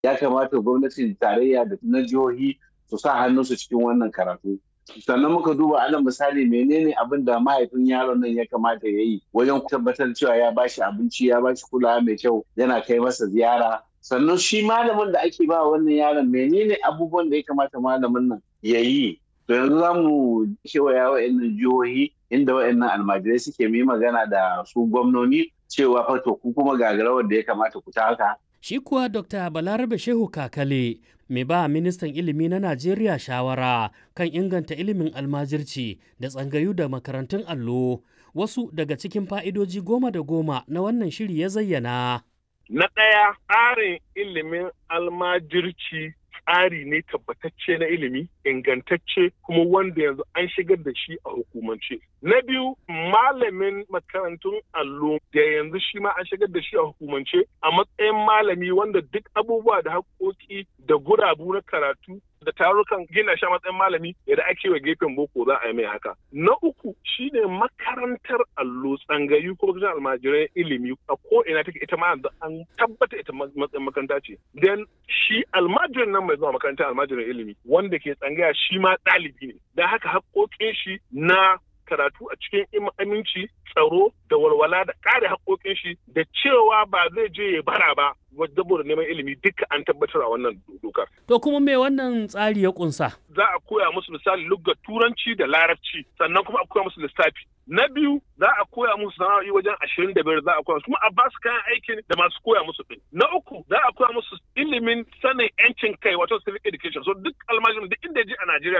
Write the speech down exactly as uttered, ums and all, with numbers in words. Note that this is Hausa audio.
Ya kamata gwamnatin tarayya da na jihohi su sa hannunsu cikin wannan karatu. Sannan muka duba alal misali menene abin da mahaifin yaron nan ya kamata ya yi wajen tabbatar cewa ya bashi abinci, ya bashi kulawa mai kyau, yana kai masa ziyara. Sannan shi malamin da ake ba wannan yaron menene abubuwan da ya kamata malamin nan ya yi. To yanzu za mu kewaya wa'annan jihohi inda wa'annan almajirai suke yi magana da su gwamnoni cewa fa to ku kuma gagarawar da ya kamata ku taka. Shi kuwa Dokta Balarabe Shehu Kakale mai ba ministan ilimi na Najeriya shawara kan inganta ilimin almajirci da tsangayu da makarantun allo wasu daga cikin fa'idoji goma da goma na wannan shiri ya zayyana. Na ɗaya, tsarin ilimin almajirci tsari ne tabbatacce na ilimi, ingantacce kuma wanda yanzu an shigar da shi a hukumance. Na biyu, malamin makarantun allo da yanzu shi ma an shigar da shi a hukumance a matsayin malami wanda duk abubuwa da haƙoƙi da gurabu na karatu da tarukan gina shi a matsayin malami yadda ake wa gefen boko za a yi mai haka. Na uku shine makarantar allo tsangayu ko kusan almajiran ilimi a ko ina take ita ma an tabbata ita matsayin makaranta ce. Dan shi almajirin nan mai zuwa makarantar almajiran ilimi wanda ke tsangaya shi ma ɗalibi ne. Da haka haƙoƙin shi na karatu a cikin aminci, tsaro da walwala da kare haƙoƙin shi da cewa ba zai je ya bara ba saboda neman ilimi duka an tabbatar a wannan dokar. To kuma me wannan tsari ya kunsa? Za a koya musu misali lugga turanci da larabci sannan kuma a koya musu lissafi. Na biyu za a koya musu sana'o'i wajen ashirin da biyar za a koya musu kuma a ba su kayan aikin da masu koya musu ɗin. Na uku za a koya musu ilimin sanin 'yancin kai wato civic education. So duk almajirin duk inda ya je a Najeriya